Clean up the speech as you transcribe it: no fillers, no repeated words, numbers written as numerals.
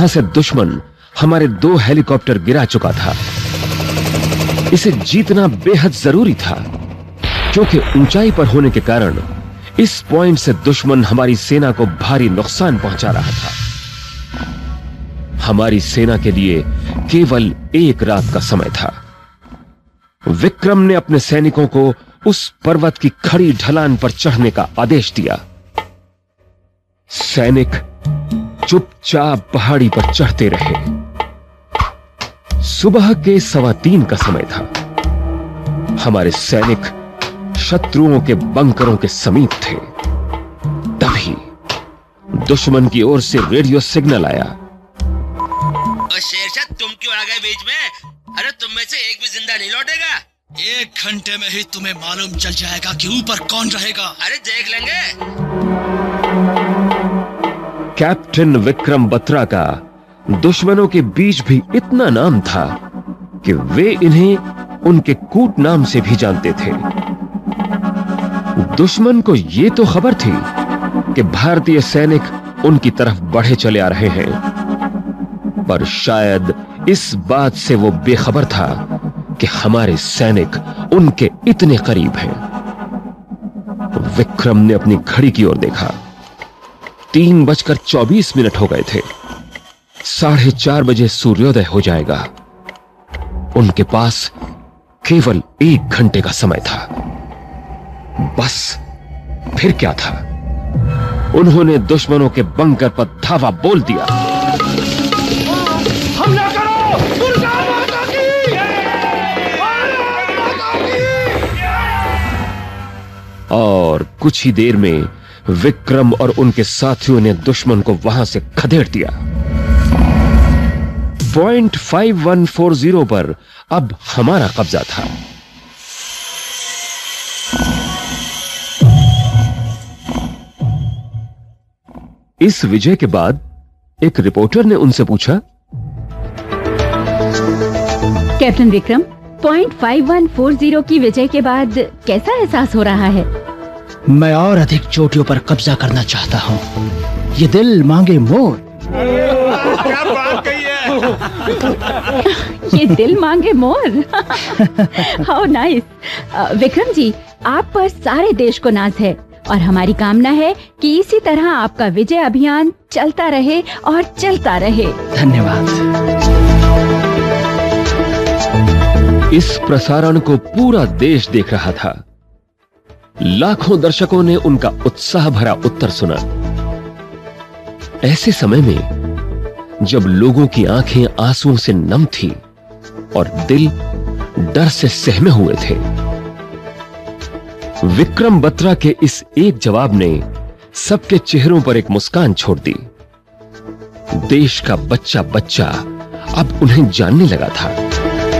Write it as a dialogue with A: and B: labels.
A: जहां से दुश्मन हमारे 2 हेलीकॉप्टर गिरा चुका था। इसे जीतना बेहद जरूरी था, क्योंकि ऊंचाई पर होने के कारण इस पॉइंट से दुश्मन हमारी सेना को भारी नुकसान पहुंचा रहा था। हमारी सेना के लिए केवल 1 रात का समय था। विक्रम ने अपने सैनिकों को उस पर्वत की खड़ी ढलान पर चढ़ने का आदेश दिया। सैनिक चुपचाप पहाड़ी पर चढ़ते रहे। सुबह के 3:15 का समय था। हमारे सैनिक शत्रुओं के बंकरों के समीप थे। तभी दुश्मन की ओर से रेडियो सिग्नल आया।
B: शेरशाह, तुम क्यों आ गए बीच में? अरे तुम में से एक भी जिंदा नहीं लौटेगा।
C: 1 घंटे में ही तुम्हें मालूम चल जाएगा कि ऊपर कौन रहेगा।
B: अरे देख लेंगे।
A: कैप्टन विक्रम बत्रा का दुश्मनों के बीच भी इतना नाम था कि वे इन्हें उनके कूट नाम से भी जानते थे। दुश्मन को यह तो खबर थी कि भारतीय सैनिक उनकी तरफ बढ़े चले आ रहे हैं, पर शायद इस बात से वो बेखबर था कि हमारे सैनिक उनके इतने करीब हैं। विक्रम ने अपनी घड़ी की ओर देखा। 3:24 हो गए थे। 4:30 बजे सूर्योदय हो जाएगा। उनके पास केवल 1 घंटे का समय था। बस फिर क्या था? उन्होंने दुश्मनों के बंकर पर धावा बोल दिया।
D: हमला करो! दुर्गा माता की!
A: और कुछ ही देर में विक्रम और उनके साथियों ने दुश्मन को वहां से खदेड़ दिया। पॉइंट 5140 पर अब हमारा कब्जा था। इस विजय के बाद एक रिपोर्टर ने उनसे पूछा,
E: कैप्टन विक्रम, पॉइंट 5140 की विजय के बाद कैसा एहसास हो रहा है?
C: मैं और अधिक चोटियों पर कब्जा करना चाहता हूँ। ये दिल मांगे मोर।
D: क्या बात कही है?
E: ये दिल मांगे मोर। How nice. विक्रम जी, आप पर सारे देश को नाज है और हमारी कामना है कि इसी तरह आपका विजय अभियान चलता रहे और चलता रहे।
C: धन्यवाद।
A: इस प्रसारण को पूरा देश देख रहा था। लाखों दर्शकों ने उनका उत्साह भरा उत्तर सुना। ऐसे समय में जब लोगों की आंखें आंसुओं से नम थी और दिल डर से सहमे हुए थे, विक्रम बत्रा के इस एक जवाब ने सबके चेहरों पर एक मुस्कान छोड़ दी। देश का बच्चा बच्चा अब उन्हें जानने लगा था।